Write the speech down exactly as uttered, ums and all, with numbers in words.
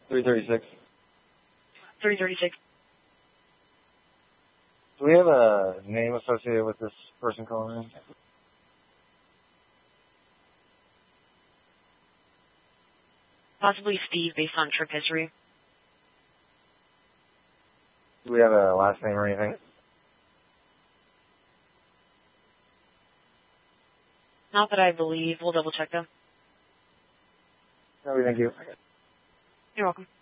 three thirty-six. three thirty-six. Do we have a name associated with this person calling in? Possibly Steve, based on trip history. Do we have a last name or anything? Not that I believe. We'll double check though. No, thank you. You're welcome.